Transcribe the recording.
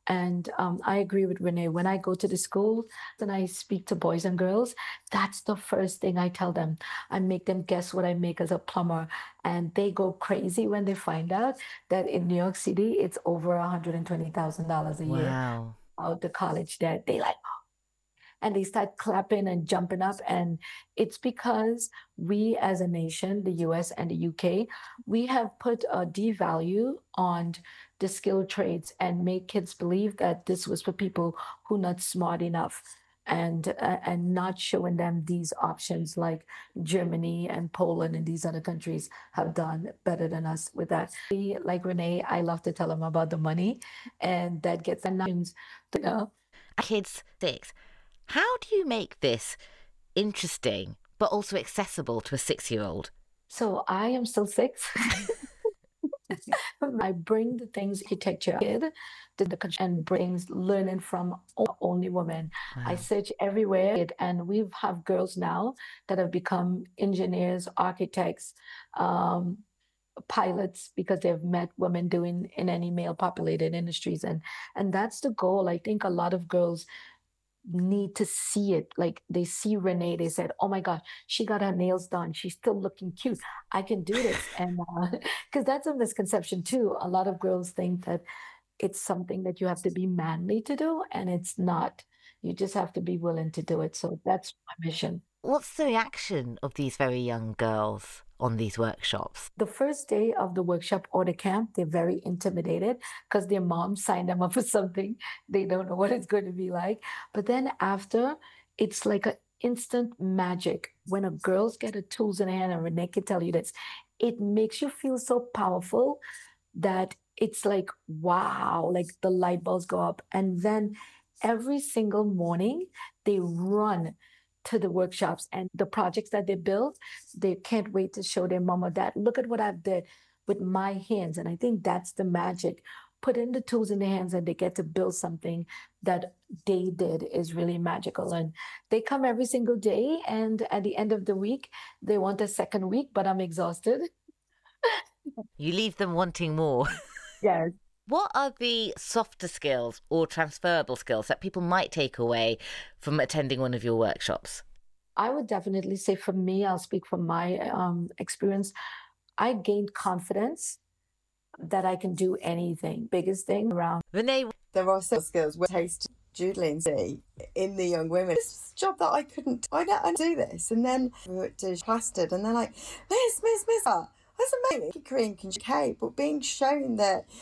And I agree with Renee. When I go to the school and I speak to boys and girls, that's the first thing I tell them. I make them guess what I make as a plumber. And they go crazy when they find out that in New York City, it's over $120,000 a year Wow. out the college debt. They like, and they start clapping and jumping up. And it's because we as a nation, the US and the UK, we have put a devalue on the skilled trades and made kids believe that this was for people who not smart enough and not showing them these options like Germany and Poland and these other countries have done better than us with that. Like Renee, I love to tell them about the money and that gets them to Kids 6. How do you make this interesting but also accessible to a 6-year-old? So I am still six. I bring the things architecture kid to the country and brings learning from only women. I Wow. search everywhere and we have girls now that have become engineers, architects, um, pilots because they've met women doing in any male populated industries and that's the goal. I think a lot of girls need to see it. Like they see Renee, they said, "Oh my God, she got her nails done. She's still looking cute. I can do this." And because that's a misconception too. A lot of girls think that it's something that you have to be manly to do, and it's not. You just have to be willing to do it. So that's my mission. What's the reaction of these very young girls on these workshops? The first day of the workshop or the camp, they're very intimidated because their mom signed them up for something. They don't know what it's going to be like. But then after, it's like an instant magic. When a girls get the tools in hand, and Renee can tell you this, it makes you feel so powerful that it's like, wow, like the light bulbs go up. And then every single morning, they run to the workshops and the projects that they build, they can't wait to show their mom or dad, look at what I've did with my hands. And I think that's the magic. Put in the tools in their hands and they get to build something that they did is really magical. And they come every single day. And at the end of the week, they want a second week, but I'm exhausted. You leave them wanting more. Yes. What are the softer skills or transferable skills that people might take away from attending one of your workshops? I would definitely say for me, I'll speak from my experience. I gained confidence that I can do anything. Biggest thing around. Renee, There are some skills where taste doodling see in the young women. This job that I couldn't, I do this. And then to plastered and they're like, Miss, that's amazing. Korean can okay, but being shown that